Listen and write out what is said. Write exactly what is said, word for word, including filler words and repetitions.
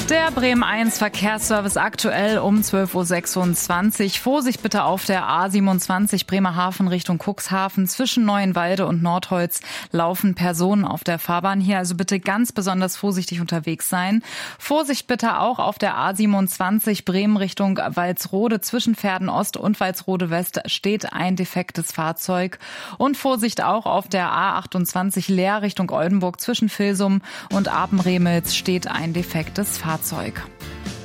Der Bremen eins Verkehrsservice aktuell um zwölf Uhr sechsundzwanzig. Vorsicht bitte auf der A siebenundzwanzig Bremerhaven Richtung Cuxhaven. Zwischen Neuenwalde und Nordholz laufen Personen auf der Fahrbahn. Hier also bitte ganz besonders vorsichtig unterwegs sein. Vorsicht bitte auch auf der A siebenundzwanzig Bremen Richtung Walsrode. Zwischen Verden Ost und Walsrode West steht ein defektes Fahrzeug. Und Vorsicht auch auf der A achtundzwanzig Leer Richtung Oldenburg. Zwischen Vilsum und Apenremels steht ein defektes Fahrzeug.